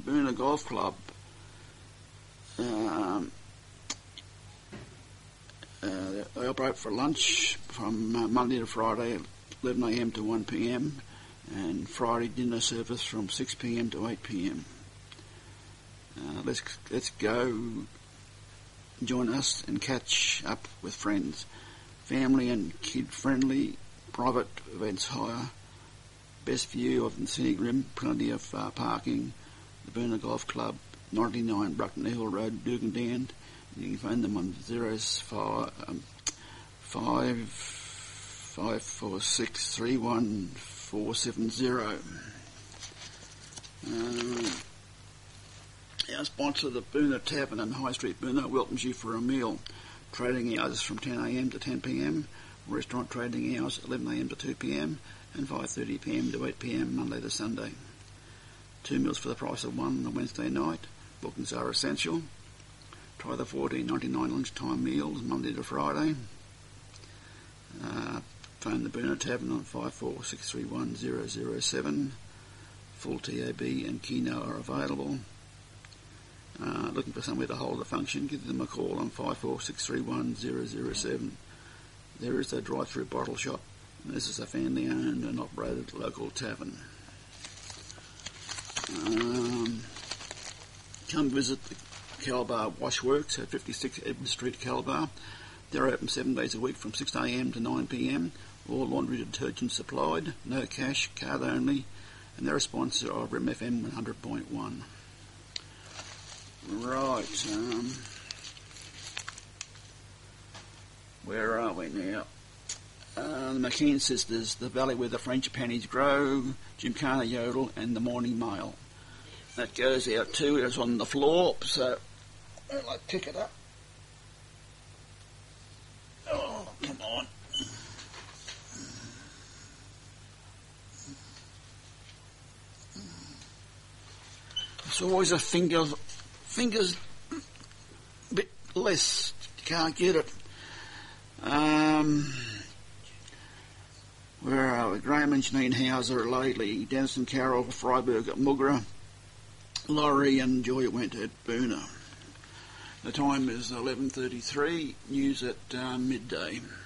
Boona Golf Club. They operate for lunch from Monday to Friday, 11 a.m. to 1 p.m. and Friday dinner service from 6 p.m. to 8 p.m. Let's go join us and catch up with friends. Family and kid friendly, private events hire, best view of the scenic rim, plenty of parking. The Boona Golf Club, 99 Bruckner Hill Road, Dugandan. You can phone them on 546 31470. Our sponsor, the Boona Tavern in High Street, Boona, welcomes you for a meal. Trading hours from 10 a.m. to 10 p.m. Restaurant trading hours 11 a.m. to 2 p.m. and 5:30 p.m. to 8 p.m. Monday to Sunday. 2 meals for the price of one on a Wednesday night. Bookings are essential. Try the $14.99 lunchtime meals Monday to Friday. Phone the Boona Tavern on 54631 Full TAB and Keno are available. Looking for somewhere to hold a function, give them a call on 54631 There is a drive-through bottle shop. This is a family-owned and operated local tavern. Come visit the Calabar Washworks at 56 Edmund Street, Calabar. They're open 7 days a week from 6 a.m. to 9 p.m. All laundry detergent supplied, no cash, card only, and they're a sponsor of RMFM 100.1. Right, where are we now? The McKean Sisters, The Valley Where the French Pennies Grow, Gymkhana Yodel, and The Morning Mail. That goes out too. It's on the floor, so I'll pick it up. Oh, come on. It's always a fingers a bit less. You can't get it. Where are we? Graham and Janine Hauser at Laidley, Denison Carroll, Freiburg at Mugra, Laurie and Joy went at Boona. The time is 11:33. News at midday.